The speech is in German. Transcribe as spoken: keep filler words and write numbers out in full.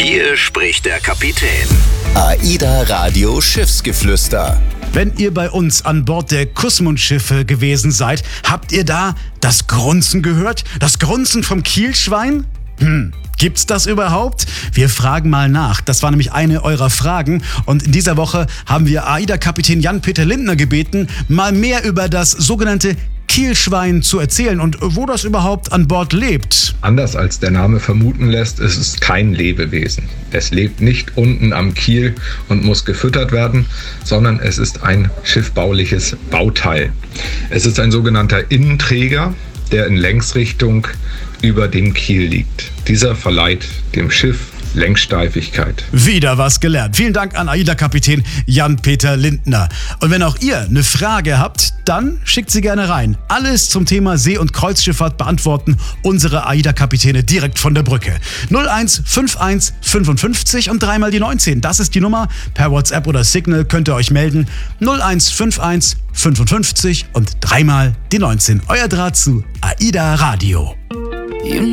Hier spricht der Kapitän. AIDA Radio Schiffsgeflüster. Wenn ihr bei uns an Bord der Kusmund-Schiffe gewesen seid, habt ihr da das Grunzen gehört? Das Grunzen vom Kielschwein? Hm, gibt's das überhaupt? Wir fragen mal nach. Das war nämlich eine eurer Fragen. Und in dieser Woche haben wir AIDA-Kapitän Jan-Peter Lindner gebeten, mal mehr über das sogenannte Kielschwein zu erzählen und wo das überhaupt an Bord lebt. Anders als der Name vermuten lässt, ist es kein Lebewesen. Es lebt nicht unten am Kiel und muss gefüttert werden, sondern es ist ein schiffbauliches Bauteil. Es ist ein sogenannter Innenträger, der in Längsrichtung über dem Kiel liegt. Dieser verleiht dem Schiff Längssteifigkeit. Wieder was gelernt. Vielen Dank an AIDA-Kapitän Jan-Peter Lindner. Und wenn auch ihr eine Frage habt, dann schickt sie gerne rein. Alles zum Thema See- und Kreuzschifffahrt beantworten unsere AIDA-Kapitäne direkt von der Brücke. null eins fünfundfünfzig fünfundfünfzig und dreimal die neunzehn. Das ist die Nummer. Per WhatsApp oder Signal könnt ihr euch melden. null eins fünfundfünfzig fünfundfünfzig und dreimal die neunzehn. Euer Draht zu AIDA Radio.